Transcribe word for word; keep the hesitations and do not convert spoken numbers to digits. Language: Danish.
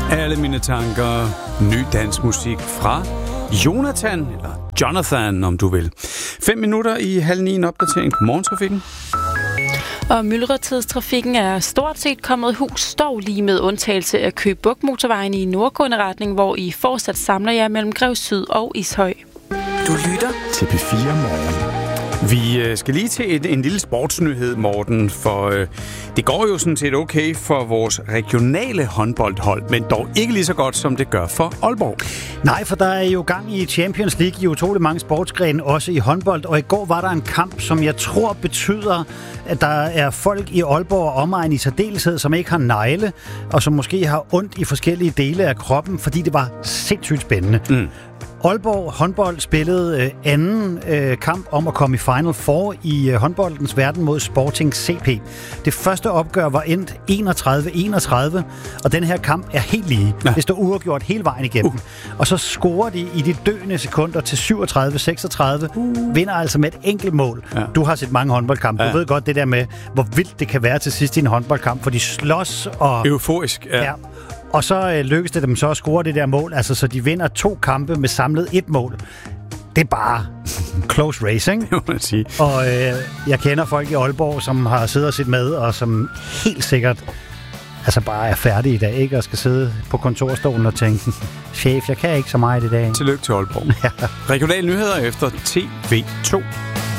Alle mine tanker. Ny dansk musik fra Jonathan, eller Jonathan, om du vil. Fem minutter i halv ni en opdatering på morgentrafikken. Og myldretidstrafikken er stort set kommet hus, dog lige med undtagelse af Køge Bugt motorvejen i nordgående retning, hvor I fortsat samler jer mellem Grev Syd og Ishøj. Du lytter til P fire Morgen. Vi skal lige til en, en lille sportsnyhed, Morten, for øh, det går jo sådan set okay for vores regionale håndboldhold, men dog ikke lige så godt, som det gør for Aalborg. Nej, for der er jo gang i Champions League i utrolig mange sportsgrene, også i håndbold, og i går var der en kamp, som jeg tror betyder, at der er folk i Aalborg og omegn i særdeleshed, som ikke har negle, og som måske har ondt i forskellige dele af kroppen, fordi det var sindssygt spændende. Mm. Aalborg håndbold spillede øh, anden øh, kamp om at komme i Final Four i øh, håndboldens verden mod Sporting C P. Det første opgør var endt enogtredive enogtredive, og den her kamp er helt lige. Ja. Det står uafgjort hele vejen igennem. Uh. Og så scorer de i de døende sekunder til syvogtredive seksogtredive, uh. vinder altså med et enkelt mål. Ja. Du har set mange håndboldkampe. Ja. Du ved godt det der med, hvor vildt det kan være til sidst i en håndboldkamp, for de slås og... Euforisk, ja. ja. Og så øh, lykkes det dem så at score det der mål, altså så de vinder to kampe med samlet et mål. Det er bare close racing. Det må man sige. Og øh, jeg kender folk i Aalborg, som har siddet og set med, og som helt sikkert altså bare er færdige i dag, ikke? Og skal sidde på kontorstolen og tænke, chef, jeg kan ikke så meget i dag. Tillykke til Aalborg. Ja. Regionale nyheder efter T V to.